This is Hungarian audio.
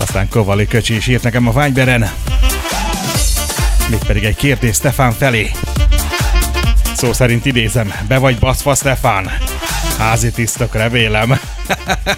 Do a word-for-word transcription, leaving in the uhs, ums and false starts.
Aztán Kovali Köcsi is írt nekem a Viberen. Mégpedig egy kérdés Stefán felé. Szó szerint idézem, be vagy baszva Stefán? Házi tisztok, remélem.